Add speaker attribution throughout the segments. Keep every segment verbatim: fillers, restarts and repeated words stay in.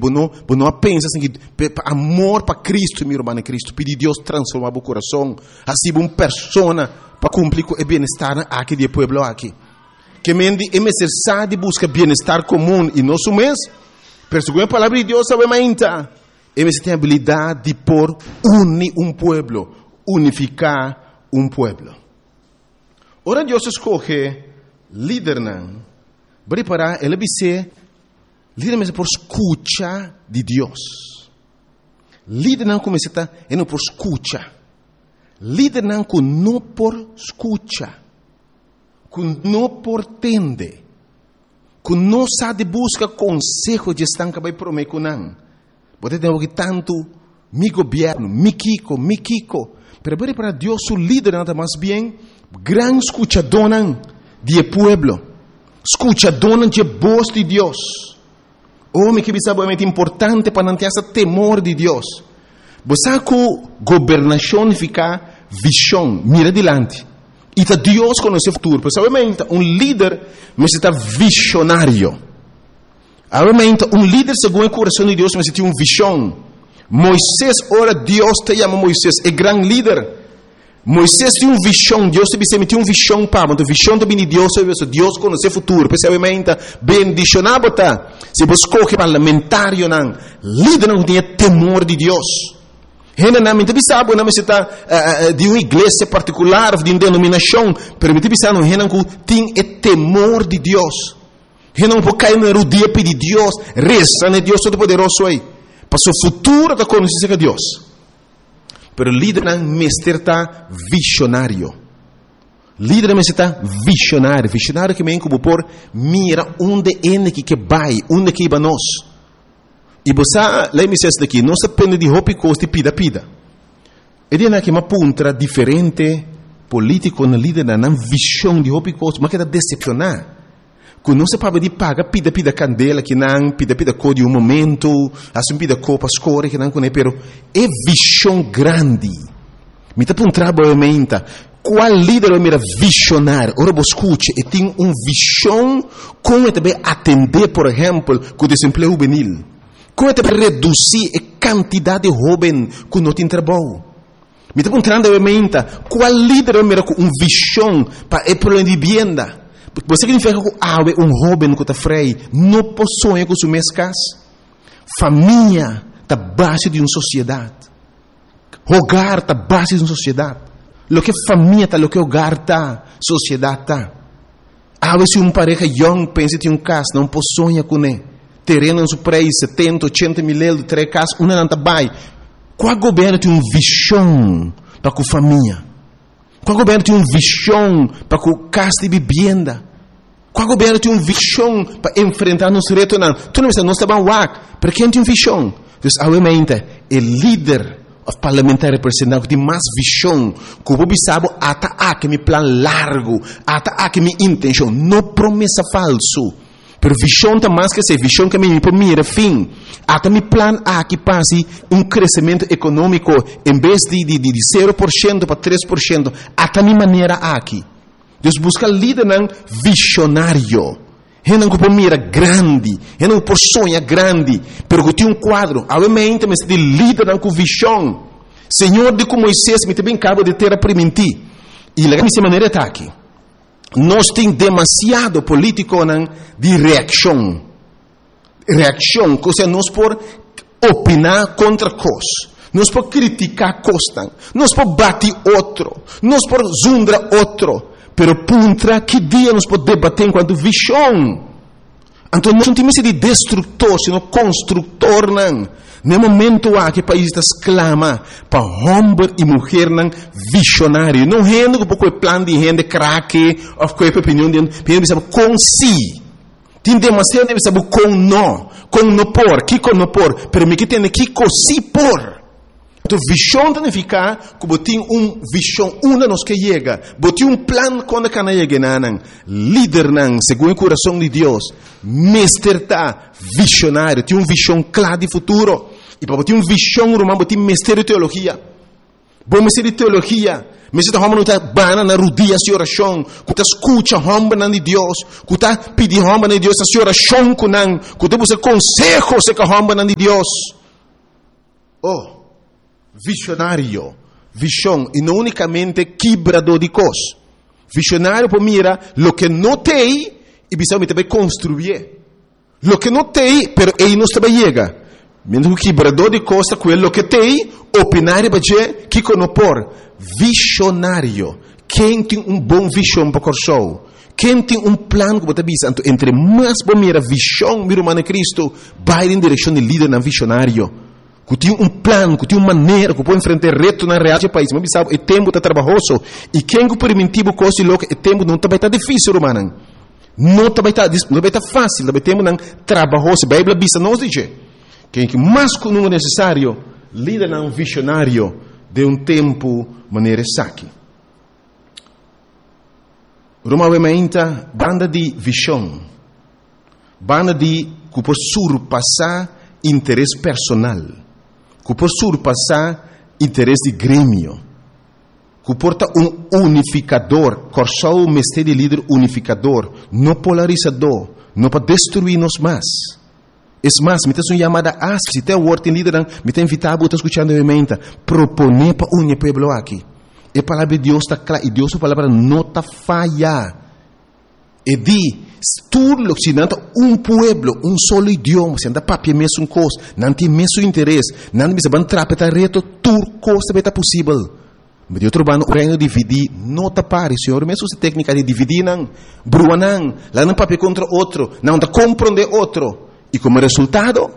Speaker 1: Você não pensa assim que amor para Cristo, meu irmão, Cristo, pedir Deus transformar o coração, assim uma pessoa para cumprir com o bem-estar aqui do povo aqui. Que mendi é necessário de buscar bem-estar comum e nosso mês. Pero segundo a palavra de Deus, sabe mais é você tem a habilidade de por unir um povo, unificar um povo. Ora Deus escolhe líder não, preparar ele vai ser líder mesmo por escuta de Deus. Líder não como você está é não por escuta. Líder não com não por escuta, com não por tende, com não sabe busca conselho de estar que vai prometer com não. Você tem que tanto mi governo, mi Kiko, mi Kiko. Pero para Deus o líder nada mais bem gran escuchador de pueblo, escuchador de voz de Deus. Homem que sabe é muito importante para não ter esse temor de Deus. Você que governação fica visão, mira adiante. E tá Deus conhece o futuro. Pessoalmente, um líder necessita visionário. Obviamente, um líder segundo o coração de Deus necessita uma visão. Moisés, ora Deus te chama Moisés, é grande líder. Moisés tinha uma visão, Deus te tinha uma visão para, mas a visão também de Deus, Deus conhece o futuro. Pessoalmente, bendicionado tá. Se você escolhe parlamentário não, líder não tem temor de Deus. Ele não me sabe, não necessita de uma igreja particular, de uma denominação, mas me sabe, ele não tem temor de Deus. Ele não pode cair no dia pedir Deus, reza, né? Deus todo-poderoso aí. Para o futuro da conhecência de Deus. Pero líder não mestre está visionário. Líder não está visionário. Visionário que vem como por mira onde é que vai, onde que vai nós. E você, lá me diz daqui, não se depende de roupa e costa pida pida. Ele não é que uma ponta diferente político na líder não visão de roupa e costa, mas que está decepcionar. Quando não se pode de pagar pida pida candela que não pida pida cor de um momento, assim pida cor para escolher que não conhece, pero é visão grande. Me está para um trabalho menta. Qual líder é mira visionário? Ora você escute, e tem uma visão como também atender, por exemplo, com o desemprego juvenil. Como também reduzir a quantidade de jovens que não tem trabalho. Me está para um trabalho menta. Qual líder é mira com uma visão para o problema de vivienda? Você significa que há um jovem que está freio, não possui com sua mescas. Família está base de uma sociedade. Hogar está base de uma sociedade. Lo que família está, lo que hogar está, sociedade está. Há vezes uma pareja young pensa que tem um caso, não possui com ele. Terreno em seu preço, setenta, oitenta mil euros, três casas, uma não está bem. Qual governo tem uma visão para a família? Qual governo tem uma visão para a casa de vivenda? Qual governo tem uma visão para enfrentar nos retos? Não, tu não sabe, não está bem uac, para quem tem visão? Então, obviamente, o líder parlamentar representante que tem mais visão, que o sabe, até aqui me plano largo, até aqui me intenção, não promessa falso. Pero visão está mais que ser visão que me mira fim. Até me plano aqui passe um crescimento econômico em vez de, de, de zero por cento para três por cento. Até minha maneira aqui. Deus busca líder não visionário. Ele não por mira grande, ele não por sonha grande, pero que tem um quadro. Obviamente, mas de líder não com visão. Senhor de como Moisés me também acaba de ter a permitir. E lá dessa maneira está aqui. Nós temos demasiado político não, de reação. Reação, ou seja, nós por opinar contra coisas. Nós por criticar coisas. Nós por bater outro. Nós por zundar outro. Pero puntra que dia nós podemos debater enquanto visão. Então nós não temos de destrutor, sino construtor não. No momento há que o país está exclama para homem e mulher não visionário. Não rende com o plano de rende craque ou com a opinião de gente com si. Tem demasiado de saber com não, com não por, que com não por, pero me que tem que com si por. Então, visão significa que você tem uma visão, uma nos que chega. Você tem um plano quando cana chega, não. Líder, não, segundo o coração de Deus. Mestre está visionário, tem uma visão clara de futuro. E para você ter uma visão, irmão, você tem mestre de teologia. Bom mestre de teologia, Mas esta homem não está bana na rodia de oração, que está escuta homem de Deus, que está pedindo homem de Deus a oração com não, que está buscando consejo se que homem de Deus. Oh, visionário, visão, e não unicamente quebrador de coisas. Visionário para mira lo que não tem e bisa também construir. Lo que não tem, pero ele não está chega. Mesmo que quebrador de costa, quello que tem, opinário para dizer que não por visionário. Quem tem um bom visão para o show? Quem tem um plano que você bisa? Entre mais bom mira visão, mira humana Cristo, vai em direção de líder na visionário. Que tem um plano, que tem uma maneira, que pode enfrentar reto na realidade do país. Mas sabe, o tempo está trabalhoso. E quem que permitiu coisa louca, o tempo não está está difícil, romano. Não está está não está fácil, o tempo não trabalhoso. A Bíblia bisa nos diz. Quem que mais que não é necessário, líder não visionário de um tempo maneira saque. Roma vementa banda de visão, banda de que por surpassar interesse personal, que por surpassar interesse de grêmio, que porta um unificador, corsal o mestre de líder unificador, não polarizador, não para destruir-nos mais. É mais, me tem uma chamada a se tem o word em líder, me tem invitado a escutar a menta, proponer para unir pueblo aqui. E a palavra de Deus está clara, e Deus a palavra não está falha. E di, tudo se não um pueblo, um solo idioma, se não papia mesmo coisa, não tem mesmo interesse, não tem mesmo trapeta reto, tudo coisa está possível. Mas eu trabalho no reino de dividir, não está pare, senhor, mesmo se técnica de dividir, não, brua não, lá não papia contra outro, não está compreender outro. E como resultado,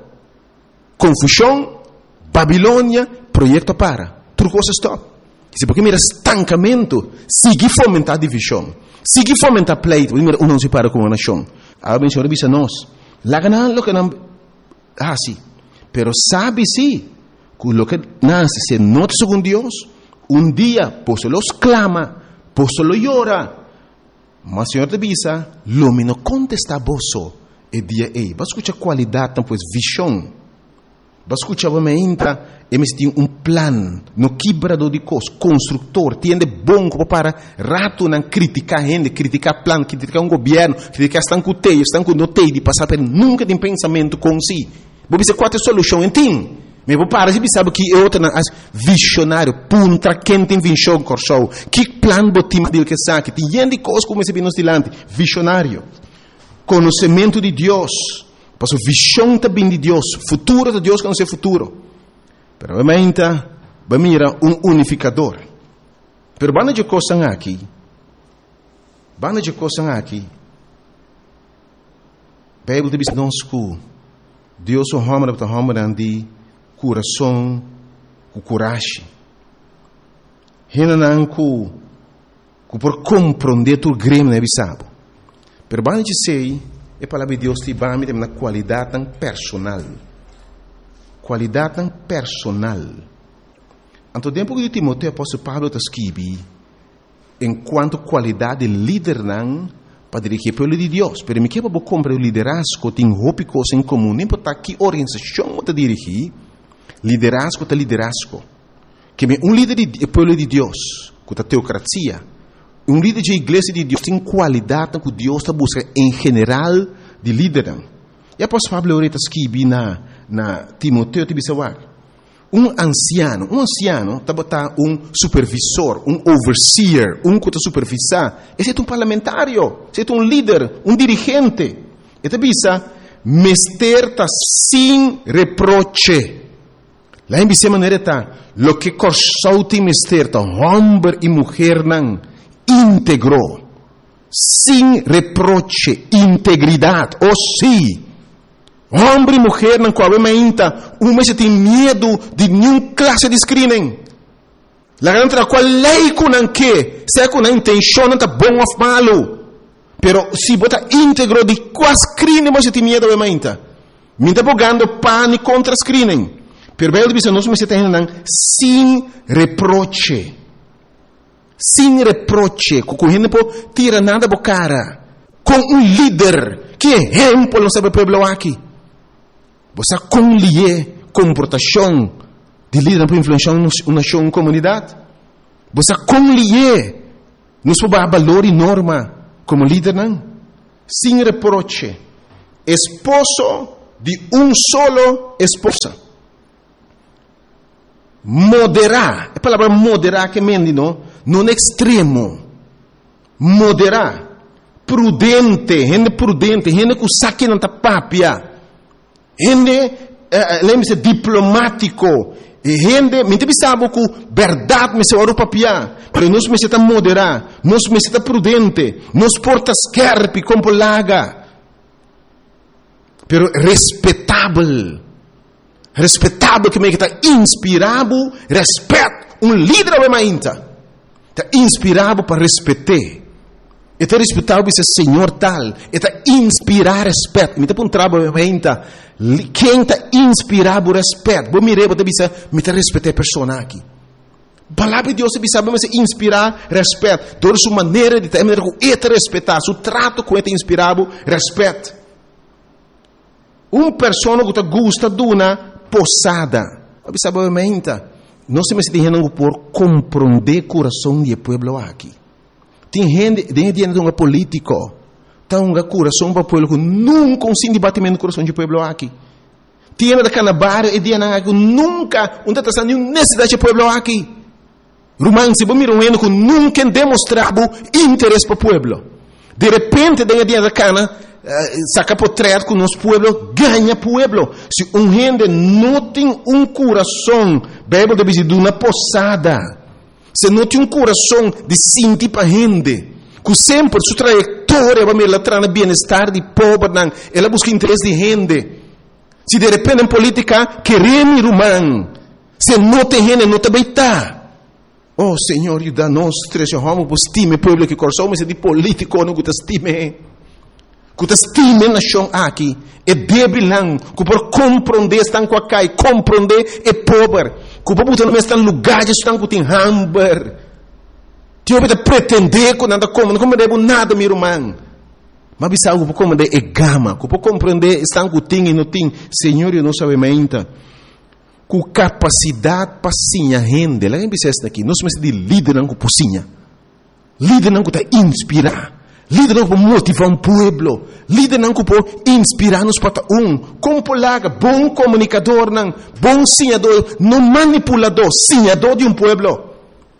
Speaker 1: confusão, Babilônia, projeto para. Tudo coisa stop. Se porque mira estancamento, sigue fomentar divisão, sigue fomentar pleito, mira, um não se para com uma nação. A bem senhor bisa nós, lá ganan lo que não, ah sim, pero sabe sim, que lo que nasce se nota segundo Deus, um dia, por solo clama, por solo llora, mas senhor te bisa, lo me no contesta boso. E dia ei, vai escutar qualidade, então, pois, visão. Vai escutar, vai me entra, e me tem um plano, no quebrador de coisas, construtor, tiende bom para rato não criticar gente, criticar plano, criticar um governo, criticar estão com teio, estão com noteio, de passar por nunca tem pensamento com si. Vou dizer qual é a solução, entende? Mas vou parar, se sabe que é outra, visionário, punta, quem tem visão, corção, que plano botim dele que sabe, tem gente de coisas como esse nos dilante, visionário. Conhecimento de Deus, para a visão também de Deus, futuro de Deus que não é futuro. Pero realmente, vai mirar um unificador. Pero bana de coisa aqui, bana de coisa aqui, a Bíblia diz nós que Deus é um homem, é um homem de coração, com coragem. Ele não que por compreender tudo grande, não é sabe. Pero bana de sei, a palavra de Deus te vai me na qualidade tão personal. Qualidade tão personal. Anto tempo que Timoteo apóstolo Paulo está escrevendo, enquanto qualidade de líder não para dirigir o povo de Deus. Pero me quebra para comprar o liderazgo, tem roupa coisa em comum, nem para que organização está dirigir, liderazgo está liderazgo. Que um líder do povo de Deus, com a teocracia, um líder de igreja de Deus tem qualidade que Deus está buscando em geral de líder. E após Pablo Oreta escreve na, na Timoteo, um anciano, um anciano está botar um supervisor, um overseer, um que está supervisar. Esse é um parlamentário, esse é um líder, um dirigente. E está bisa, mester está sem reproche. Lá em bisa maneira está, lo que corsou tem mester está, homem e mulher não, íntegro, sem reproche, integridade, ou sim. Homem e mulher não coabem ainda, uma se tem medo de nenhuma classe de screening. La garanta qual lei com não que, se com a intenção não está bom ou malo, pero se bota íntegro de qual screening mas se tem medo de ainda. Me está bogando pânico contra screening. Pero bem diz nós se tem não sem reproche. Sem reproche, com o gente não tira nada da cara, com um líder que exemplo não sabe o povo aqui. Você conlier comportação de líder para influenciar uma nação, uma comunidade. Você como lhe nos pode valor e norma como líder, não? Sem reproche. Esposo de um solo esposa. Moderar. A palavra moderar que mendi, não? Não extremo. Moderar. Prudente. Gente prudente. Gente que saque na tapapia. Gente, uh, lembre-se, diplomático. Gente, me sabe que verdade me se ora papia. Mas nós me se moderar. Nós me se prudente. Nós porta scarpe como laga. Pero respeitável. Respeitável que me está inspirado, respeito. Um líder é mainta. Está inspirado para respeitar. Está respeitável esse senhor tal. Está inspirar respeito. Me está um trabalho mainta. Quem está inspirado respeito. Vou mirar, vou dizer, me está respeitar a pessoa aqui. A palavra de Deus se sabe mas inspirar respeito. Toda sua maneira de ter, é respeitar. Seu trato com ele inspirado respeito. Uma pessoa que gosta de uma posada. Obviamente, nós temos que ter por compreender o coração do povo aqui. Tem gente, tem gente de um político, tem um coração para o povo que nunca consegue debatimento do coração do povo aqui. Tem gente da Canabar e tem gente que nunca, não está nenhuma necessidade do povo aqui. Romano, se você mirar um que nunca demonstrava interesse para o povo. De repente, tem gente da Cana, Uh, saca por trás com o nosso povo, ganha povo. Se um gente não tem um coração, Bíblia deve dizer de uma posada. Se não tem um coração de sentir para a gente, que sempre sua trajetória vai me levar no bem-estar de povo, ela busca interesse de gente. Se de repente em política queremos romano, se não tem gente, não também está. Oh Senhor, ajuda-nos, três homens, que estime o povo que coração, mas é de político, não que estime. Que estima a nação aqui é débil não, que por compreender estão com a cai, compreender é pobre, que por botar no mesmo lugar estão com tem hamburger, que eu vou pretender que nada como, não compreendo nada meu irmão, mas bisa que por compreender é gama, que por compreender estão com tem e não tem, Senhor eu não sabe ainda, com capacidade para sim a gente, lá em bisa aqui, nós somos de líder não com pocinha, líder não que está inspirar. Líder não pode motivar um povo. Líder não pode inspirar-nos para um. Como polaga, bom comunicador, não, bom sinhador, não manipulador, sinhador de um povo.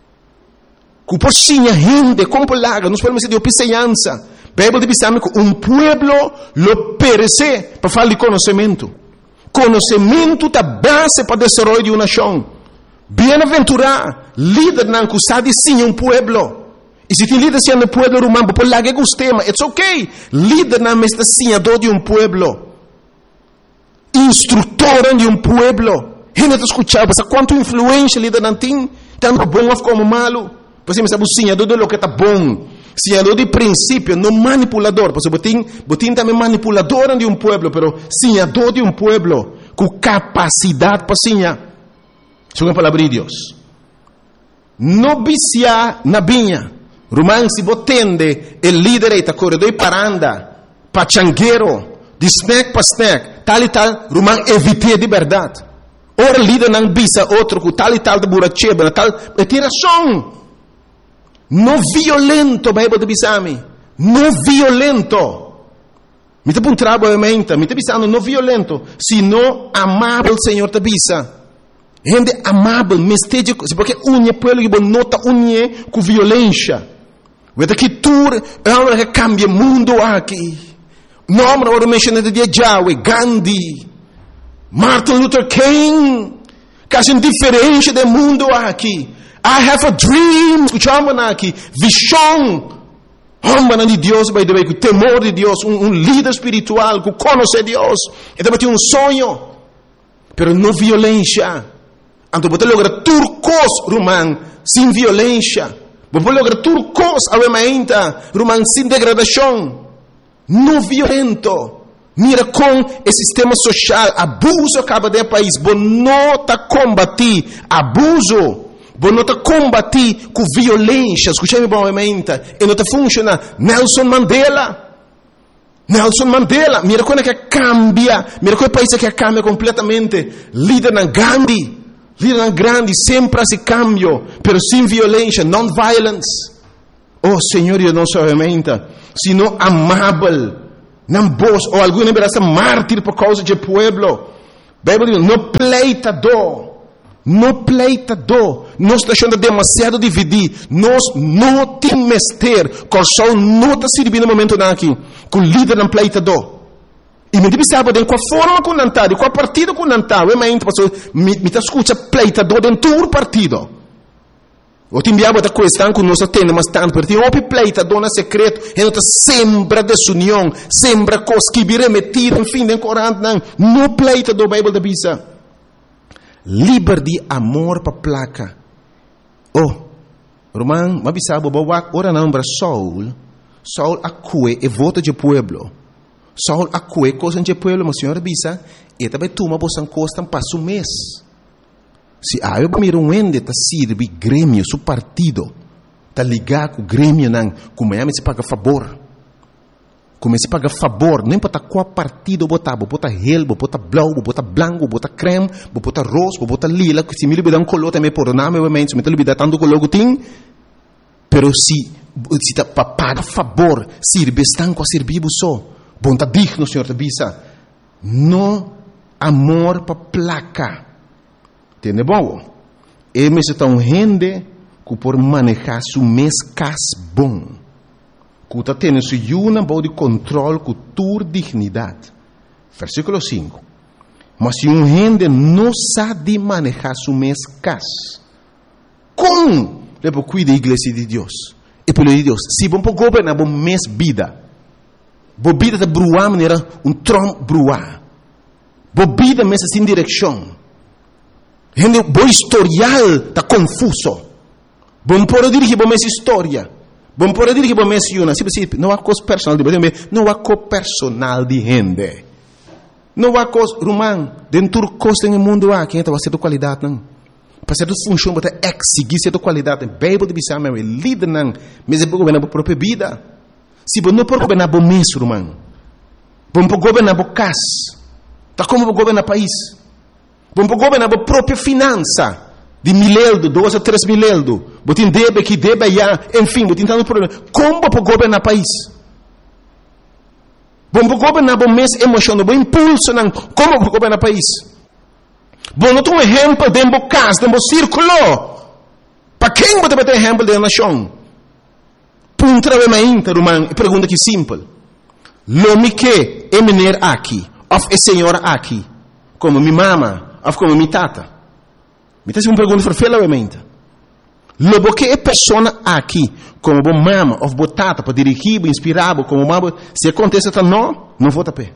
Speaker 1: Que pode sinhar gente, como polaga, nós podemos ser de opiceança. Bíblia diz que um povo lo perece para falar de conhecimento. Conhecimento é a base para o desenvolvimento de uma nação. Bem-aventurado, líder não que sabe sim um povo. E se tem líder sendo povo romano, por lá que gostema, it's okay. Líder não é senhador de um povo. Instrutor de um povo. Gente está escutando, sabe quanto influência líder não tem? Tanto bom como malo. Você sabe o senhador de lo que está bom. Senhador de princípio, não manipulador. Você botin, botin também manipulador de um povo, pero senhador de um povo. Com capacidade para senhar. Isso é a palavra de Deus. Não viciar na vinha. Romano si botende il líder e ta corredor paranda, pachanguero, di snack pa snack, tal e tal, Romano evite de verdade. Ora líder não bisa outro com tal e tal de buracheba, tal, e tem razão. Não violento, Bíblia de bisami. Não violento. Me te puntrabo a mente, me te bisando não violento, sino amável Senhor te bisa. Gente amável, mesteja, porque unhe pueblo que nota unhe com violência. Vede que tu é uma que cambia o mundo aqui. Nome agora mencionado de Yahweh, Gandhi, Martin Luther King, quase indiferente do mundo aqui. I have a dream, escutamos aqui, visão. Homem de Deus, by the way, com temor de Deus, um, um líder espiritual que conhece Deus. E também tem um sonho, pero não violência. Então, você logra turcos, Romano, sem violência. Você logra turcos, ainda, Romano, sem degradação. Não violento. Mira com o sistema social, abuso acaba de país. Você não está combatir abuso. Você não está combatir com violência. Escutei-me bem, e não está funcionando. Nelson Mandela. Nelson Mandela. Mira como é que cambia. Mira como é o país que cambia completamente. Líder na Gandhi. Líder grande, sempre hace cambio, pero sin violencia, non-violence. Oh, Senhor, eu não somente, sino amável, não vos, ou alguma vez mártir por causa do pueblo. Bíblia diz, não pleitador, não pleitador, nós estamos achando demasiado dividir, nós não temos mester, coração não está servindo no momento aqui, com o líder não pleitador. E me diz, sabe, com a forma que não está, com a partida que não está, eu me escuta pleitador dentro do partido. O te enviava da questão que nós temos, mas tanto, porque tem um pleitador no secreto, e não sembra desunião, sembra coisas que virem metidas, enfim, dentro do Corão, não, não pleitador, Bíblia da Bisa. Liberdade, amor para placa. Oh, Romão, mas sabe, ora não, para Saul, Saul acue e vota de pueblo. Saul acue coisa de pueblo, mas senhora Bisa, e também tu, mas você encosta para um mês. Se ah, eu miro um ende tá sirve grêmio, seu partido, tá ligado com o grêmio não, como é se paga favor, como se paga favor, não importa qual partido botar, botar relbo, botar blau, botar branco, botar creme, botar rosa, botar lila, se me libera um color também por nome, obviamente, se me libera tanto color que tem, pero se se tá para pagar favor, sirve estão com a servir só, bom tá digno, senhor tá bisa, no amor para placa. Tiene bom. E me está um gente que por manejar su mês cas bom. Que está tendo su uma boa de controle com tua dignidade. Versículo cinco. Mas se um gente não sabe manejar su mês cas, como le puede cuidar a igreja de Deus? E pelo de Deus, se bom para governar bom mês vida, bom vida de bruar maneira um trom bruar, bom vida mês sem direção. Gente, bom historial está confuso. Bom pode dirigir bom essa história. Bom pode dirigir bom essa uma. Não há coisa personal de não há coisa personal de gente. Não há coisa romano dentro do costo no mundo há quem está fazendo qualidade não. Para ser função para exigir certa qualidade. Bíblia de bisam é líder não. Mas é para governar a própria vida. Se bom não pode governar bom mês romano. Bom para governar bom casa. Tá como para governar país. Vamos governar a própria finança de mileldo, dois a três mileldo. Botin debe que debe já, enfim, botin tanto problema. Como para governar o país? Vamos governar o mês emocional, o impulso, não. Como para governar o país? Bom, não tem um exemplo dentro do caso, dentro do círculo. Para quem você vai ter exemplo da nação? Punta é uma interromã, pergunta que simples. Lo que é menino aqui, of é senhora aqui, como minha mama. Of como mi tata. Mi tata é uma pergunta farfela obviamente. Lobo que é pessoa aqui, como bo mama, of bo tata, para dirigir, inspirar, como mama, se acontece tá não, não vou tapar.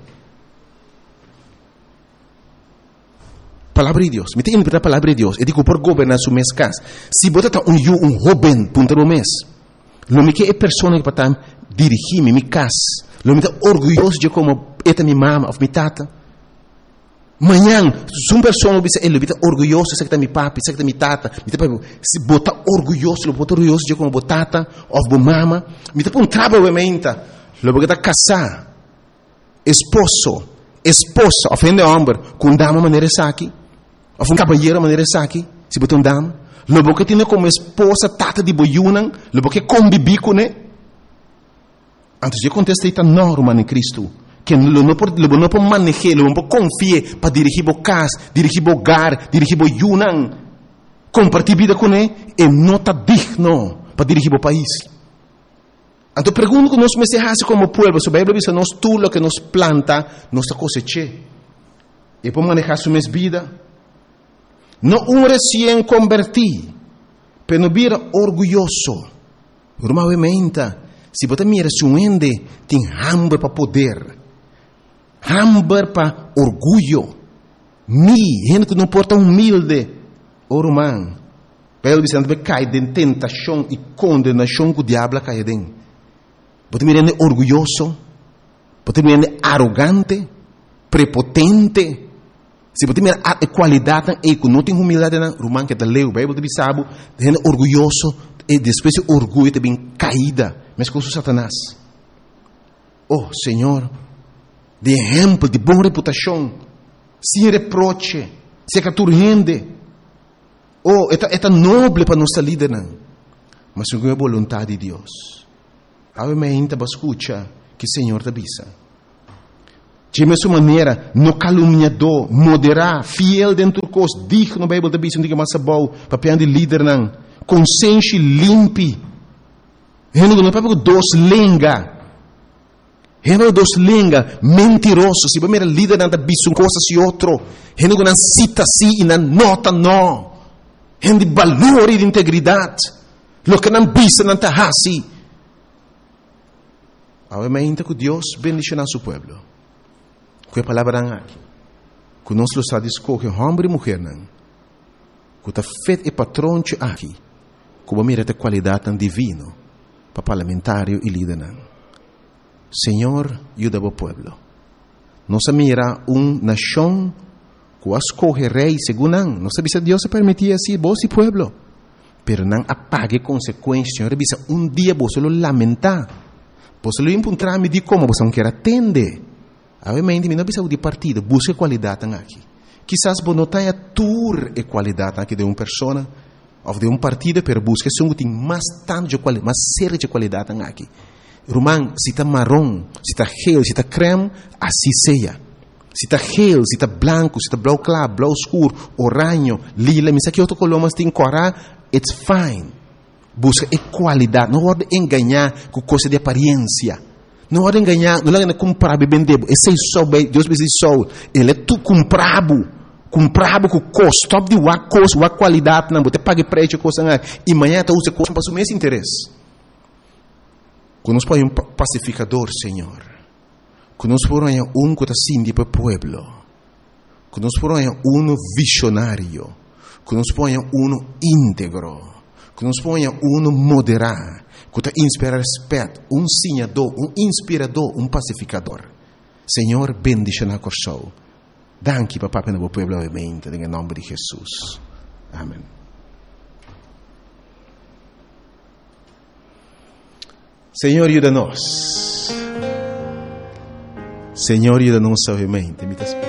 Speaker 1: Palavra de Deus. Me tem que a palavra de Deus. Eu digo por governar su mês casa. Se bota tá um eu um jovem punta no mês. Lo que é pessoa que para dirigir mi casa. Lo me tá orgulhoso de como esta mi mama, of mi tata. Manhã, se uma pessoa ele está orgulhoso, sei que está meu papi, sei que está minha tata, se botar orgulhoso, ele botar orgulhoso de como botata, ou bo mama, me está um trabalho obviamente, ele vai casar, esposo, esposa, ofende homem, com dama maneira aqui, ou um cavalheiro maneira aqui, se botar um dama, ele vai ter como esposa tata de boiunan, ele vai conviver com ele, antes de acontecer está normal em Cristo. Que não não pode não pode manejar, não pode confiar para dirigir o casa, dirigir o hogar, dirigir o yunan, compartilhar vida com ele, e não está digno para dirigir o país. Então pergunto que nós me se como povo, se a Bíblia diz nós tudo que nos planta, nós cosecha. E para manejar sua vida, não um recém convertido, mas não vira orgulhoso. Normalmente, se você mira se um ende tem hambre para poder, hambre para orgulho, mi, gente que não porta humilde, o romano, pelo que você cai de tentação e condenação que o diabo cai dentro. Você me rende orgulhoso, você me rende arrogante, prepotente. Se você me rende qualidade e que não tem humildade, o romano que está leu, o Bíblia sabe, rende orgulhoso e depois o orgulho também caída, mas com o Satanás. Oh, Senhor, de exemplo, de boa reputação, sem reproche, se que tu rende, oh, é tão nobre para nossa líder, não. Mas não é a vontade de Deus. Obviamente, para escutar que o Senhor te avisa. De mesma maneira, no caluniador, moderar, fiel dentro do curso, digo no Bíblia, te avisa, não diga mais bom, para pegar de líder, não. Consciência limpe. Eu não é dos lenga. Eu não dos lenga, mentiroso. Se você é líder, não te avisa uma coisa e outra. Eu não cita assim e não nota, não. Eu não valor e de integridade. Lo que não avisa, não te assim. Obviamente que Deus bendice a seu povo. Com a palavra aqui. Que nós está escolhendo homem e mulher. Que está feito e patrão aqui. Que vai mirar a qualidade divina para parlamentário e líder. Senhor, ajuda o povo. Nós mira uma nação que escolhe rei segundo não. Nós sabemos que Deus se permitia assim, vos e povo. Pero não apague consequências. Senhor, um dia você lo lamentar. Você lo encontrar me de como você não quer atender. Obviamente, não precisa de partido, busque qualidade aqui. Quizás você não tenha tour e qualidade aqui de uma pessoa ou de um partido, mas busque um tem mais tanto de qualidade, mais séria de qualidade aqui. Romão, se está marrom, se está gel, se está creme, assim seja. Se está gel, se está branco, se está blau claro, blau escuro, oranho, lila, mas aqui outro color, mas tem corar, it's fine. Busca qualidade, não pode enganar com coisa de aparência. Não pode enganar, não pode comprar e vender. Esse é só, Deus me diz só. Ele é tu comprado, comprado com custo, top de uma coisa, uma qualidade, não, você paga preço, coisa, e amanhã tu usa coisa para o mesmo interesse. Quando nós põe um pacificador, Senhor, quando nós põe um que está assim para o povo, quando nós põe um visionário, quando nós põe um íntegro, que nos ponha um moderar, que te inspira respeito, um sinhador, um inspirador, um pacificador. Senhor, bendice na corção. Danke, papá, para o povo, obviamente, em nome de Jesus. Amém. Senhor, ajuda-nos. Senhor, ajuda-nos, obviamente.